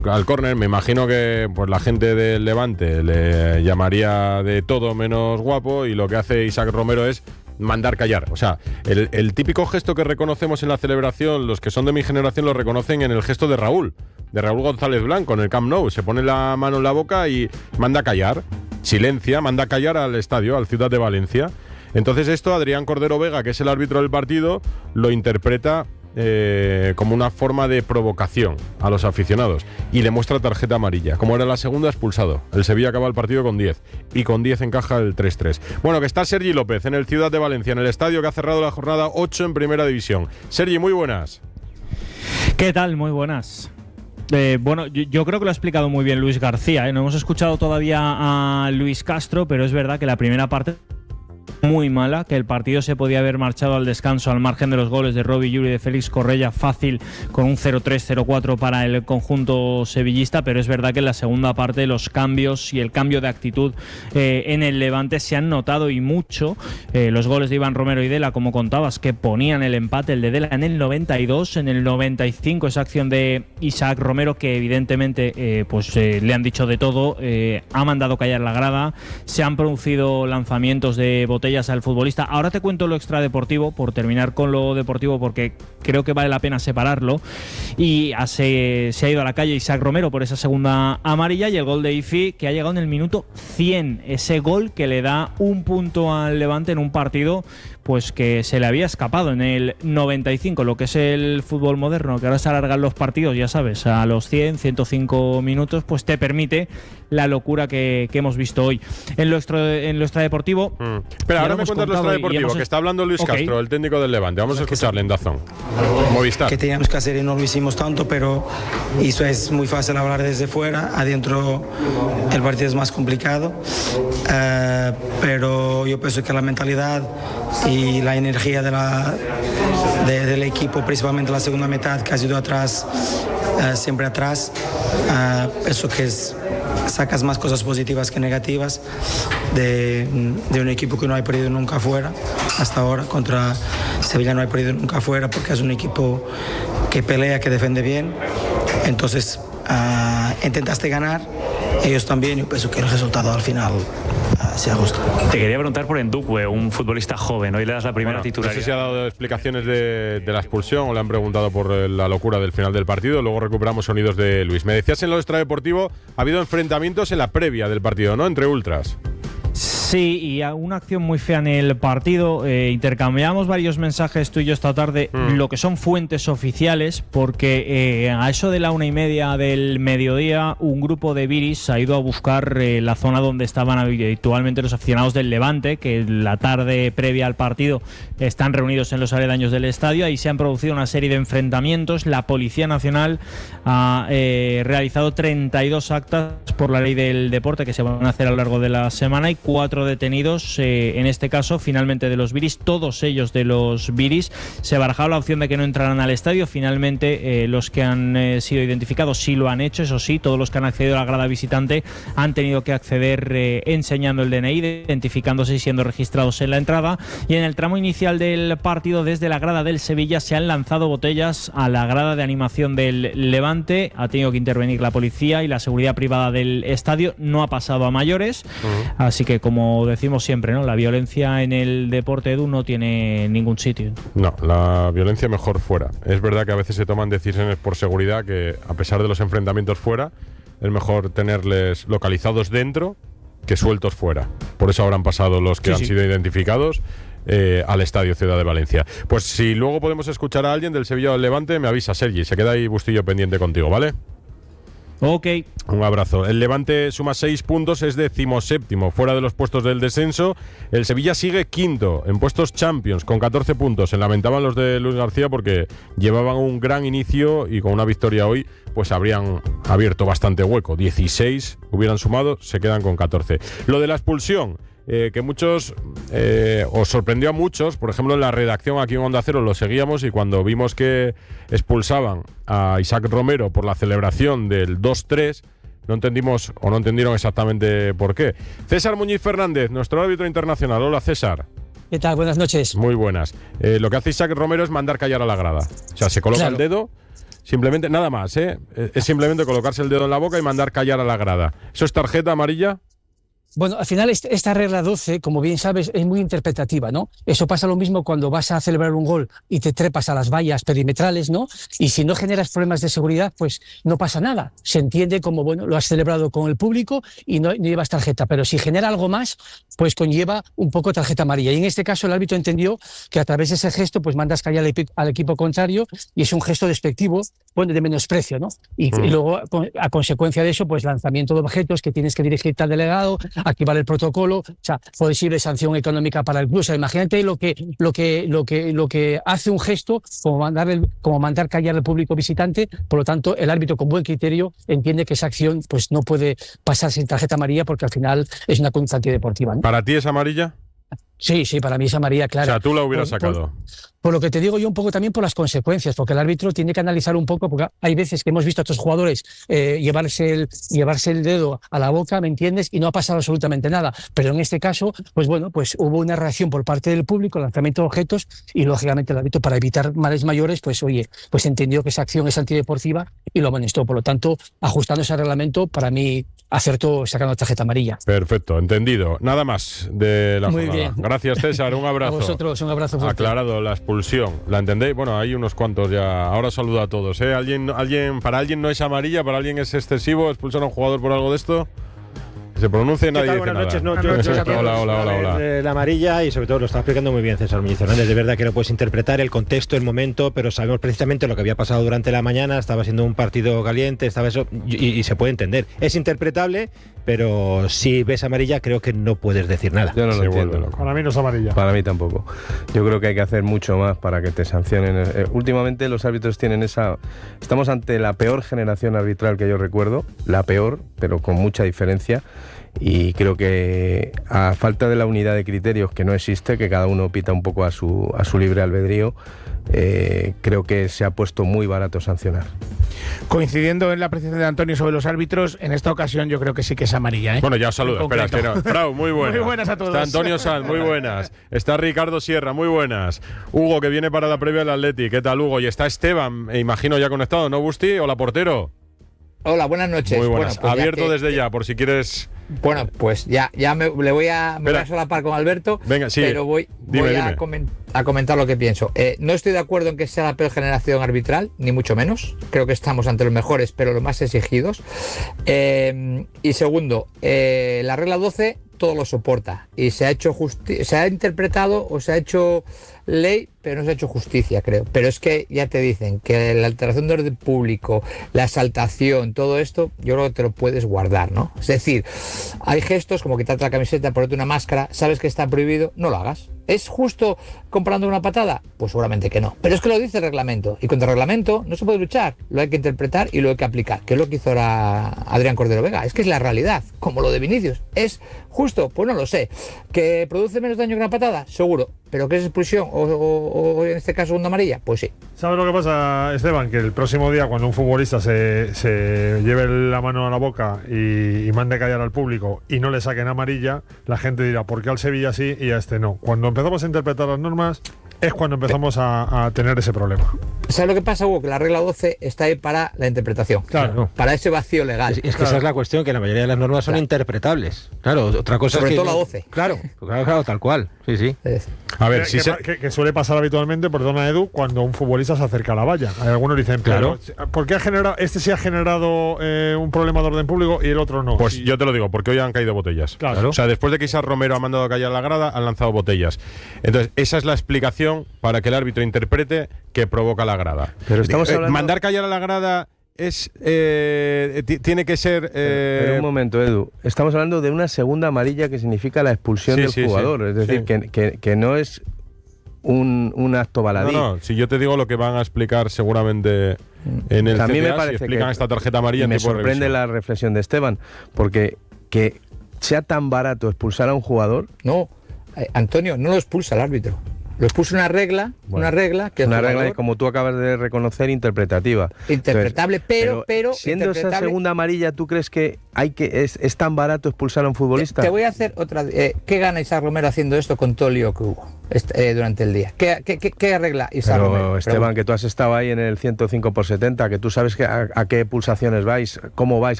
al córner. Me imagino que pues la gente del Levante le llamaría de todo menos guapo, y lo que hace Isaac Romero es mandar callar. O sea, el típico gesto que reconocemos en la celebración, los que son de mi generación lo reconocen en el gesto de Raúl González Blanco en el Camp Nou. Se pone la mano en la boca y manda callar, silencia, manda callar al estadio, al Ciudad de Valencia. Entonces esto Adrián Cordero Vega, que es el árbitro del partido, lo interpreta como una forma de provocación a los aficionados y le muestra tarjeta amarilla. Como era la segunda, expulsado. El Sevilla acaba el partido con 10 y con 10 encaja el 3-3. Bueno, que está Sergi López en el Ciudad de Valencia, en el estadio que ha cerrado la jornada 8 en Primera División. Sergi, muy buenas. ¿Qué tal? Muy buenas. Bueno, yo creo que lo ha explicado muy bien Luis García, No hemos escuchado todavía a Luis Castro, pero es verdad que la primera parte muy mala, que el partido se podía haber marchado al descanso al margen de los goles de Robbie Yuri y de Félix Correia fácil, con un 0-3, 0-4 para el conjunto sevillista, pero es verdad que en la segunda parte los cambios y el cambio de actitud en el Levante se han notado, y mucho. Los goles de Iván Romero y Dela, como contabas, que ponían el empate, el de Dela en el 92, en el 95 esa acción de Isaac Romero, que evidentemente le han dicho de todo, ha mandado callar la grada, se han producido lanzamientos de botellas al futbolista. Ahora te cuento lo extradeportivo, por terminar con lo deportivo, porque creo que vale la pena separarlo. Y se ha ido a la calle Isaac Romero por esa segunda amarilla, y el gol de Ifi, que ha llegado en el minuto 100, ese gol que le da un punto al Levante en un partido pues que se le había escapado en el 95, lo que es el fútbol moderno, que ahora se alargan los partidos, ya sabes, a los 100, 105 minutos, pues te permite la locura que hemos visto hoy. En lo extradeportivo... Espera, ahora me cuentas lo extradeportivo, que está hablando Luis Castro, el técnico del Levante. Vamos a escucharle en DAZN. Movistar. Que teníamos que hacer y no lo hicimos tanto, pero eso es muy fácil hablar desde fuera. Adentro el partido es más complicado, pero yo pienso que la mentalidad y la energía del equipo, principalmente la segunda mitad, que ha sido atrás, siempre atrás, pienso que sacas más cosas positivas que negativas de un equipo que no ha perdido nunca fuera. Hasta ahora contra Sevilla no ha perdido nunca fuera, porque es un equipo que pelea, que defiende bien. Entonces intentaste ganar, ellos también, y pienso que el resultado al final sea justo. Te quería preguntar por Ndukwe, un futbolista joven. Hoy le das la primera titularidad. No sé si ha dado explicaciones de la expulsión o le han preguntado por la locura del final del partido. Luego recuperamos sonidos de Luis. Me decías en lo extradeportivo, ha habido enfrentamientos en la previa del partido, ¿no? Entre ultras. Sí, y una acción muy fea en el partido. Intercambiamos varios mensajes tú y yo esta tarde, lo que son fuentes oficiales, porque a eso de la 1:30 del mediodía, un grupo de viris ha ido a buscar la zona donde estaban habitualmente los aficionados del Levante, que la tarde previa al partido están reunidos en los aledaños del estadio. Ahí se han producido una serie de enfrentamientos. La Policía Nacional ha realizado 32 actas por la ley del deporte que se van a hacer a lo largo de la semana, y 4 detenidos, en este caso finalmente de los viris, todos ellos de los viris. Se barajaba la opción de que no entraran al estadio. Finalmente los que han sido identificados sí lo han hecho. Eso sí, todos los que han accedido a la grada visitante han tenido que acceder enseñando el DNI, identificándose y siendo registrados en la entrada. Y en el tramo inicial del partido, desde la grada del Sevilla se han lanzado botellas a la grada de animación del Levante. Ha tenido que intervenir la policía y la seguridad privada del estadio. No ha pasado a mayores, así que, como decimos siempre, ¿no?, la violencia en el deporte, Edu, no tiene ningún sitio. No, la violencia mejor fuera. Es verdad que a veces se toman decisiones por seguridad que, a pesar de los enfrentamientos fuera, es mejor tenerles localizados dentro que sueltos fuera. Por eso habrán pasado los que han sido identificados al Estadio Ciudad de Valencia. Pues si luego podemos escuchar a alguien del Sevilla o del Levante, me avisa, Sergi. Se queda ahí Bustillo pendiente contigo, ¿vale? Ok. Un abrazo. El Levante suma 6 puntos, es 17º, fuera de los puestos del descenso. El Sevilla sigue quinto, en puestos Champions, con 14 puntos. Se lamentaban los de Luis García porque llevaban un gran inicio y con una victoria hoy, pues habrían abierto bastante hueco. 16 hubieran sumado, se quedan con 14. Lo de la expulsión, que muchos, os sorprendió a muchos. Por ejemplo, en la redacción aquí en Onda Cero lo seguíamos, y cuando vimos que expulsaban a Isaac Romero por la celebración del 2-3, no entendimos o no entendieron exactamente por qué. César Muñiz Fernández, nuestro árbitro internacional. Hola, César. ¿Qué tal? Buenas noches. Muy buenas. Lo que hace Isaac Romero es mandar callar a la grada. O sea, se coloca el dedo simplemente, nada más, es simplemente colocarse el dedo en la boca y mandar callar a la grada. ¿Eso es tarjeta amarilla? Bueno, al final esta regla 12, como bien sabes, es muy interpretativa, ¿no? Eso pasa lo mismo cuando vas a celebrar un gol y te trepas a las vallas perimetrales, ¿no? Y si no generas problemas de seguridad, pues no pasa nada. Se entiende como, bueno, lo has celebrado con el público y no llevas tarjeta. Pero si genera algo más, pues conlleva un poco tarjeta amarilla. Y en este caso el árbitro entendió que a través de ese gesto, pues mandas callar al equipo contrario y es un gesto despectivo, bueno, de menosprecio, ¿no? Y luego, a consecuencia de eso, pues lanzamiento de objetos que tienes que dirigirte al delegado, activar el protocolo, o sea, posible sanción económica para el club. O sea, imagínate lo que hace un gesto como mandar callar al público visitante. Por lo tanto, el árbitro con buen criterio entiende que esa acción pues no puede pasar sin tarjeta amarilla porque al final es una conducta antideportiva, ¿no? ¿Para ti es amarilla? Sí, para mí es amarilla, claro. O sea, tú la hubieras sacado. Por lo que te digo yo un poco también por las consecuencias, porque el árbitro tiene que analizar un poco, porque hay veces que hemos visto a estos jugadores llevarse el dedo a la boca, ¿me entiendes? Y no ha pasado absolutamente nada. Pero en este caso, pues bueno, pues hubo una reacción por parte del público, lanzamiento de objetos, y lógicamente el árbitro, para evitar males mayores, pues oye, pues entendió que esa acción es antideportiva y lo amonestó. Por lo tanto, ajustando ese reglamento, para mí acertó sacando tarjeta amarilla. Perfecto, entendido. Nada más de la Muy jornada. bien. Gracias, César, un abrazo. A vosotros, un abrazo fuerte. Aclarado la expulsión. ¿La entendéis? Bueno, hay unos cuantos ya. Ahora saludo a todos. Para alguien no es amarilla, para alguien es excesivo expulsar a un jugador por algo de esto. Se pronuncia y nadie dice Buenas nada. noches, no, buenas noches a todos. Hola. La amarilla, y sobre todo lo está explicando muy bien César Muñiz Hernández. De verdad que no puedes interpretar el contexto, el momento, pero sabemos precisamente lo que había pasado durante la mañana. Estaba siendo un partido caliente, estaba eso, y se puede entender. Es interpretable, pero si ves amarilla creo que no puedes decir nada. Yo no lo entiendo. Para mí no es amarilla. Para mí tampoco. Yo creo que hay que hacer mucho más para que te sancionen. Últimamente los árbitros tienen esa... Estamos ante la peor generación arbitral que yo recuerdo, la peor, pero con mucha diferencia. Y creo que a falta de la unidad de criterios que no existe, que cada uno pita un poco a su libre albedrío, creo que se ha puesto muy barato sancionar. Coincidiendo en la apreciación de Antonio sobre los árbitros, en esta ocasión yo creo que sí que es amarilla, ¿eh? Bueno, ya os saludo. Espera. Frau, muy buenas. Muy buenas a todos. Está Antonio Sanz, muy buenas. Está Ricardo Sierra, muy buenas. Hugo, que viene para la previa del Atleti. ¿Qué tal, Hugo? Y está Esteban, imagino ya conectado, ¿no, Busti? Hola, portero. Hola, buenas noches. Muy buenas. Bueno, pues abierto desde ya, por si quieres... Bueno, pues ya me voy a solapar con Alberto. Venga, sí. Pero voy a comentar lo que pienso. No estoy de acuerdo en que sea la peor generación arbitral, ni mucho menos. Creo que estamos ante los mejores, pero los más exigidos. Y segundo, la regla 12 todo lo soporta. Y se ha interpretado o se ha hecho ley, pero no se ha hecho justicia, creo. Pero es que ya te dicen que la alteración de orden público, la exaltación, todo esto, yo creo que te lo puedes guardar, ¿no? Es decir, hay gestos como quitarte la camiseta, ponerte una máscara, sabes que está prohibido, no lo hagas. ¿Es justo comparando una patada? Pues seguramente que no. Pero es que lo dice el reglamento. Y contra el reglamento no se puede luchar. Lo hay que interpretar y lo hay que aplicar. Que es lo que hizo ahora Adrián Cordero Vega. Es que es la realidad. Como lo de Vinicius. ¿Es justo? Pues no lo sé. ¿Que produce menos daño que una patada? Seguro. ¿Pero que es expulsión? ¿O en este caso una amarilla? Pues sí. ¿Sabes lo que pasa, Esteban? Que el próximo día, cuando un futbolista se lleve la mano a la boca y mande callar al público y no le saquen amarilla, la gente dirá, ¿por qué al Sevilla sí y a este no? Cuando empezamos a interpretar las normas es cuando empezamos a tener ese problema. ¿Sabes lo que pasa, Hugo? Que la regla 12 está ahí para la interpretación. Claro. Para ese vacío legal. Es que esa es la cuestión, que la mayoría de las normas son interpretables. Claro, otra cosa Sobre es que... todo la 12. Claro, tal cual. Sí. A ver, que suele pasar habitualmente, perdona Edu, cuando un futbolista se acerca a la valla. Hay algunos dicen, claro, ¿por qué este sí ha generado un problema de orden público y el otro no? Pues yo te lo digo, porque hoy han caído botellas. Claro. O sea, después de que Isaac Romero ha mandado a callar la grada, han lanzado botellas. Entonces, esa es la explicación para que el árbitro interprete que provoca la grada. Pero estamos hablando... Mandar callar a la grada tiene que ser... Pero un momento, Edu. Estamos hablando de una segunda amarilla que significa la expulsión del jugador. Es decir, que no es un acto baladí. No, si yo te digo lo que van a explicar seguramente en el CTA, a mí me parece si explican que esta tarjeta amarilla. Me sorprende la reflexión de Esteban, porque que sea tan barato expulsar a un jugador... No, Antonio, no lo expulsa el árbitro. Les puso una regla, que una regla y, como tú acabas de reconocer, interpretativa. Interpretable, entonces, pero siendo esa segunda amarilla, ¿tú crees que es tan barato expulsar a un futbolista? Te voy a hacer otra. ¿Qué gana Isaac Romero haciendo esto con todo el lío que hubo durante el día? ¿Qué arregla Isaac Romero? Esteban, que tú has estado ahí en el 105/70, que tú sabes a qué pulsaciones vais, cómo vais.